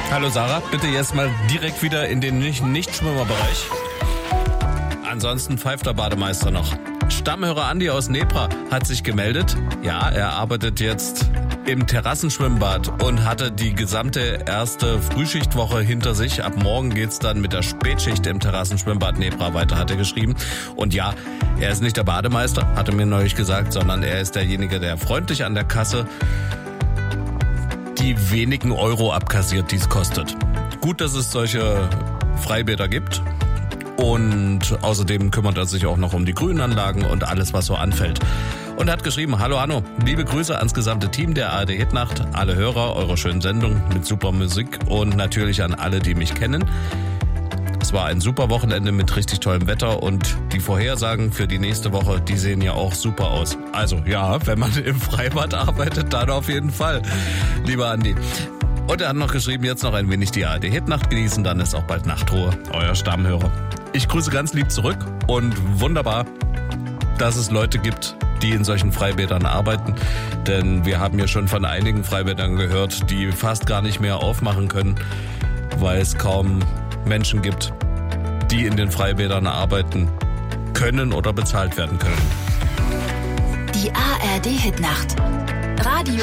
Hallo Sarah, bitte jetzt mal direkt wieder in den Nicht-Schwimmerbereich. Ansonsten pfeift der Bademeister noch. Stammhörer Andi aus Nebra hat sich gemeldet. Ja, er arbeitet jetzt im Terrassenschwimmbad und hatte die gesamte erste Frühschichtwoche hinter sich. Ab morgen geht's dann mit der Spätschicht im Terrassenschwimmbad Nebra weiter, hat er geschrieben. Und ja, er ist nicht der Bademeister, hat er mir neulich gesagt, sondern er ist derjenige, der freundlich an der Kasse die wenigen Euro abkassiert, die es kostet. Gut, dass es solche Freibäder gibt. Und außerdem kümmert er sich auch noch um die Grünanlagen und alles, was so anfällt. Und er hat geschrieben, hallo Hanno, liebe Grüße ans gesamte Team der ARD Hitnacht, alle Hörer eurer schönen Sendung mit super Musik und natürlich an alle, die mich kennen. Es war ein super Wochenende mit richtig tollem Wetter und die Vorhersagen für die nächste Woche, die sehen ja auch super aus. Also ja, wenn man im Freibad arbeitet, dann auf jeden Fall, lieber Andi. Und er hat noch geschrieben, jetzt noch ein wenig die ARD Hitnacht genießen, dann ist auch bald Nachtruhe, euer Stammhörer. Ich grüße ganz lieb zurück und wunderbar, dass es Leute gibt, die in solchen Freibädern arbeiten. Denn wir haben ja schon von einigen Freibädern gehört, die fast gar nicht mehr aufmachen können, weil es kaum Menschen gibt, die in den Freibädern arbeiten können oder bezahlt werden können. Die ARD Hitnacht. Radio